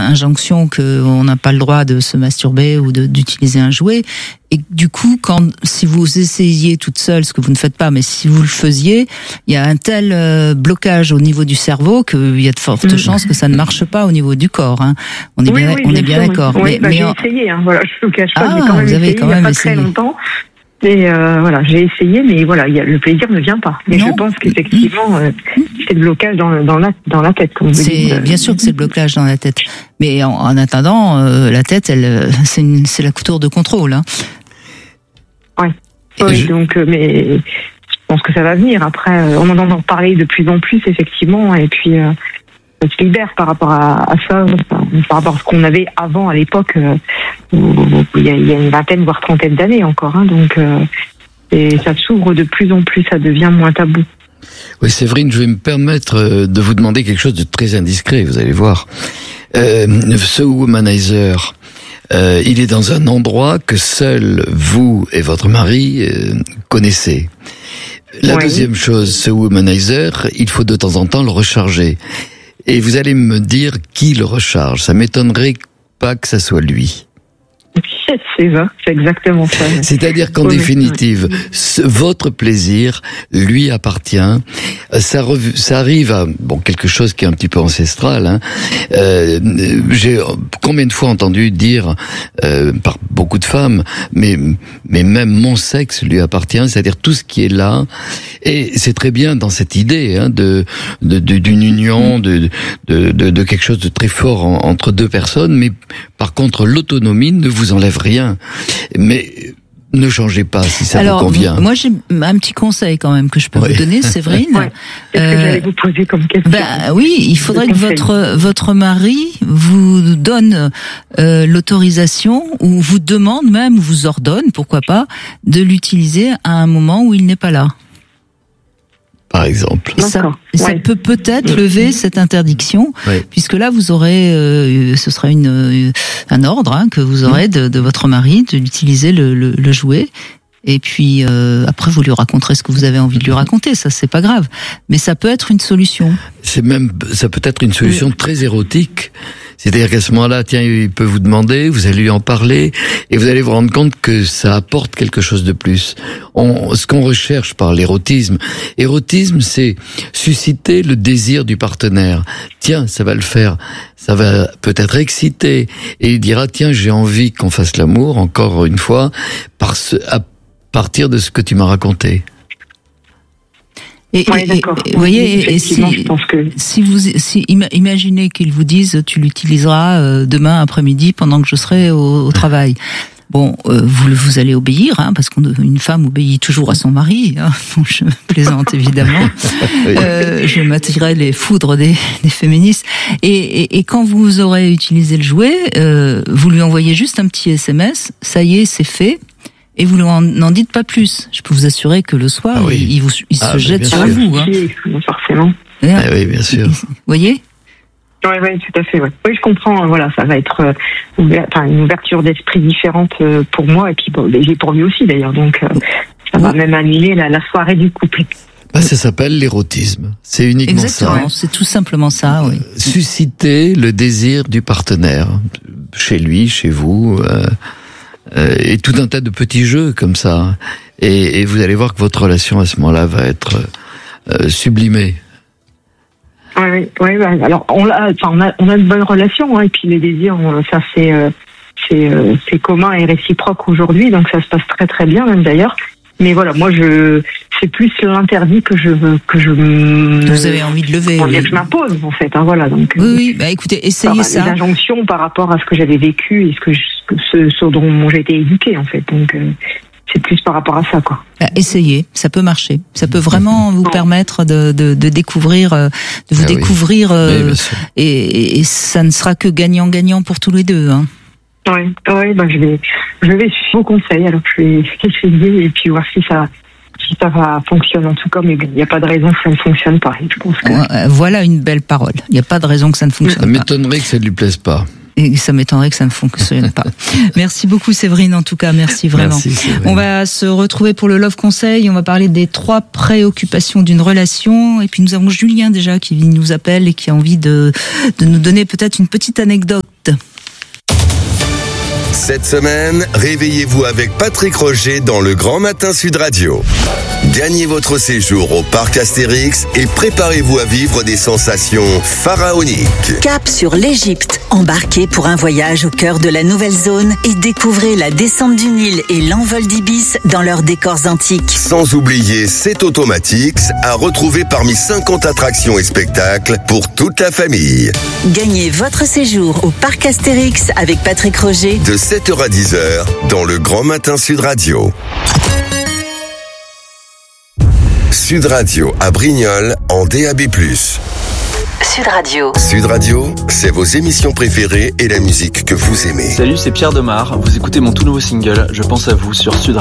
injonction qu'on n'a pas le droit de se masturber ou d'utiliser un jouet. Et du coup, si vous essayiez toute seule, ce que vous ne faites pas, mais si vous le faisiez, il y a un tel blocage au niveau du cerveau qu'il y a de fortes chances que ça ne marche pas au niveau du corps. Hein. On est bien d'accord. Oui, mais j'ai essayé. Hein, voilà, je ne vous cache pas, j'ai quand même essayé il n'y a pas très longtemps. Et voilà, j'ai essayé, mais voilà, le plaisir ne vient pas. Mais je pense qu'effectivement, c'est le blocage dans la tête, comme vous dites. Bien sûr que c'est le blocage dans la tête. Mais en attendant, la tête, c'est la tour de contrôle. Hein. Ouais. Oui, donc, mais je pense que ça va venir. Après, on en entend parler de plus en plus, effectivement, et puis ça se libère par rapport à ça, par rapport à ce qu'on avait avant, à l'époque, où il y a une vingtaine, voire trentaine d'années encore. Hein, donc, et ça s'ouvre de plus en plus, ça devient moins tabou. Oui, Séverine, je vais me permettre de vous demander quelque chose de très indiscret, vous allez voir. Ce womanizer, il est dans un endroit que seul vous et votre mari connaissez. La deuxième chose, ce womanizer, il faut de temps en temps le recharger. Et vous allez me dire qui le recharge. Ça m'étonnerait pas que ça soit lui. C'est ça, c'est exactement ça. C'est-à-dire qu'en définitive, votre plaisir lui appartient. Ça arrive à quelque chose qui est un petit peu ancestral. Hein. J'ai combien de fois entendu dire par beaucoup de femmes, mais même mon sexe lui appartient. C'est-à-dire tout ce qui est là. Et c'est très bien dans cette idée d'une union, de quelque chose de très fort entre deux personnes. Mais par contre, l'autonomie ne vous enlève rien. Mais ne changez pas si ça vous convient. Moi, j'ai un petit conseil quand même que je peux vous donner, Séverine. Qu'est-ce que j'allais vous poser comme question? Oui, il faudrait que votre mari vous donne l'autorisation, ou vous demande même, ou vous ordonne, pourquoi pas, de l'utiliser à un moment où il n'est pas là. Par exemple. Ça peut peut-être lever cette interdiction, puisque là vous aurez, ce sera un ordre que vous aurez de votre mari de l'utiliser le jouet. Et puis après vous lui raconterez ce que vous avez envie de lui raconter, ça c'est pas grave, mais ça peut être une solution. Ça peut être une solution très érotique. C'est-à-dire qu'à ce moment-là, tiens, il peut vous demander, vous allez lui en parler, et vous allez vous rendre compte que ça apporte quelque chose de plus. Ce qu'on recherche par l'érotisme, c'est susciter le désir du partenaire. Tiens, ça va le faire, ça va peut-être exciter, et il dira, tiens, j'ai envie qu'on fasse l'amour, encore une fois, à partir de ce que tu m'as raconté. Vous voyez, imaginez qu'ils vous disent tu l'utiliseras demain après-midi pendant que je serai au travail. Bon, vous allez obéir, parce qu'une femme obéit toujours à son mari. Bon, je plaisante évidemment. Je m'attirerai les foudres des féministes. Et quand vous aurez utilisé le jouet, vous lui envoyez juste un petit SMS. Ça y est, c'est fait. Et vous n'en dites pas plus. Je peux vous assurer que le soir, il se jette sur vous. Forcément. Oui, bien sûr. Vous voyez ? Oui, tout à fait. Oui, je comprends. Voilà, ça va être une ouverture d'esprit différente pour moi et puis pour lui aussi d'ailleurs. Donc, ça va même annuler la soirée du couple. Ça s'appelle l'érotisme. C'est uniquement Exactement, c'est tout simplement ça. Oui. Susciter le désir du partenaire chez lui, chez vous. Et tout un tas de petits jeux comme ça, et vous allez voir que votre relation à ce moment-là va être sublimée. Oui. Alors on a une bonne relation, et puis les désirs, ça c'est commun et réciproque aujourd'hui, donc ça se passe très très bien même d'ailleurs. Mais voilà, moi c'est plus l'interdit que vous avez envie de lever. Que je m'impose en fait. Voilà, donc. Oui. Écoutez, essayez ça. Des injonctions par rapport à ce que j'avais vécu et ce dont j'ai été éduquée en fait. Donc c'est plus par rapport à ça quoi. Essayez, ça peut marcher. Ça peut vraiment vous permettre de découvrir, découvrir, et ça ne sera que gagnant-gagnant pour tous les deux. Oui, je vais suivre vos conseils, alors je vais essayer et puis voir si ça fonctionne en tout cas, mais il n'y a pas de raison que ça ne fonctionne pas. Je pense que... Voilà une belle parole. Il n'y a pas de raison que ça ne fonctionne pas. Ça m'étonnerait que ça ne lui plaise pas. Et ça m'étonnerait que ça ne fonctionne pas. Merci beaucoup Séverine, en tout cas, merci vraiment. Merci, on va se retrouver pour le Love Conseil, on va parler des 3 préoccupations d'une relation, et puis nous avons Julien déjà qui nous appelle et qui a envie de nous donner peut-être une petite anecdote Cette semaine, réveillez-vous avec Patrick Roger dans le Grand Matin Sud Radio. Gagnez votre séjour au parc Astérix et préparez-vous à vivre des sensations pharaoniques. Cap sur l'Égypte. Embarquez pour un voyage au cœur de la nouvelle zone et découvrez la descente du Nil et l'envol d'Ibis dans leurs décors antiques. Sans oublier C'est Automatics à retrouver parmi 50 attractions et spectacles pour toute la famille. Gagnez votre séjour au parc Astérix avec Patrick Roger de 7h à 10h dans le Grand Matin Sud Radio. Sud Radio à Brignoles en DAB+. Sud Radio. Sud Radio, c'est vos émissions préférées et la musique que vous aimez. Salut, c'est Pierre Demar. Vous écoutez mon tout nouveau single, Je pense à vous sur Sud Radio.